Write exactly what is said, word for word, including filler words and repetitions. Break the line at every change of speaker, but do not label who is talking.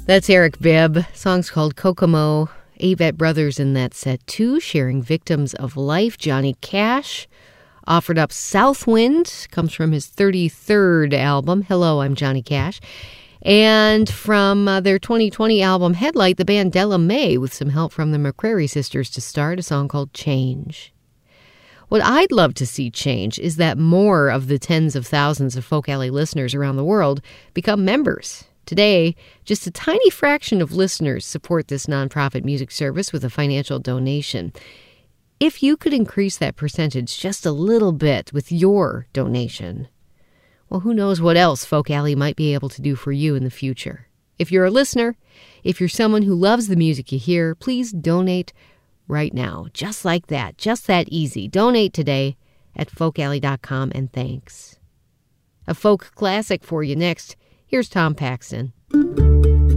That's Eric Bibb. Song's called Kokomo. Avett Brothers in that set too, sharing Victims of Life. Johnny Cash offered up Southwind, comes from his thirty-third album. Hello, I'm Johnny Cash. And from uh, their twenty twenty album Headlight, the band Della Mae, with some help from the McCrary sisters to start, a song called Change. What I'd love to see change is that more of the tens of thousands of Folk Alley listeners around the world become members. Today, just a tiny fraction of listeners support this nonprofit music service with a financial donation. If you could increase that percentage just a little bit with your donation, well, who knows what else Folk Alley might be able to do for you in the future. If you're a listener, if you're someone who loves the music you hear, please donate right now. Just like that. Just that easy. Donate today at folk alley dot com, and thanks. A folk classic for you next. Here's Tom Paxton.